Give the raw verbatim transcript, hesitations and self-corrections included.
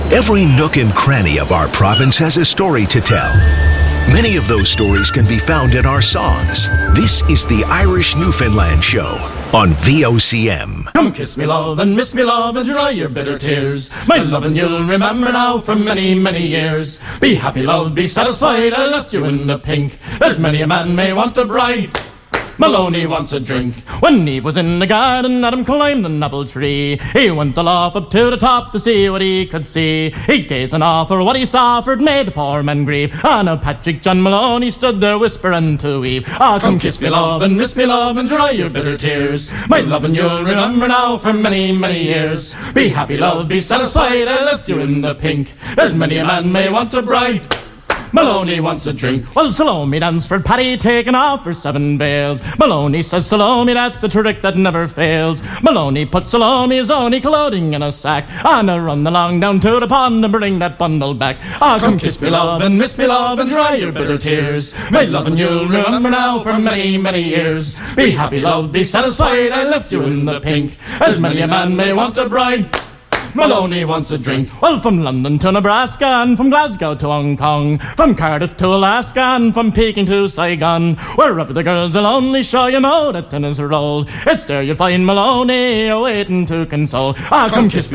Every nook and cranny of our province has a story to tell. Many of those stories can be found in our songs. This is the Irish Newfoundland Show on V O C M. Come kiss me love and miss me love and dry your bitter tears. My love and you'll remember now for many, many years. Be happy love, be satisfied, I left you in the pink. There's many a man may want a bride. Maloney wants a drink. When Eve was in the garden, Adam climbed an apple tree. He went aloft up to the top to see what he could see. He gazing off for what he saw, for it made the poor man grieve. Ah, now Patrick John Maloney stood there whispering to Eve. Ah, come kiss me love and miss me love and dry your bitter tears. My love and you'll remember now for many, many years. Be happy love, be satisfied, I left you in the pink. There's many a man may want a bride. Maloney wants a drink. Well, Salome danced for Paddy, taking off her seven veils. Maloney says, Salome, that's a trick that never fails. Maloney put Salome's only clothing in a sack. Ah, now run along down to the pond and bring that bundle back. Ah, come kiss me love and miss me love and dry your bitter tears. My love and you'll remember now for many, many years. Be happy love, be satisfied, I left you in the pink. As many a man may want a bride. Maloney wants a drink. Well, from London to Nebraska and from Glasgow to Hong Kong, from Cardiff to Alaska and from Peking to Saigon, wherever the girls will only show you know that tennis are old. It's there you'll find Maloney waiting to console. Ah, come, come kiss me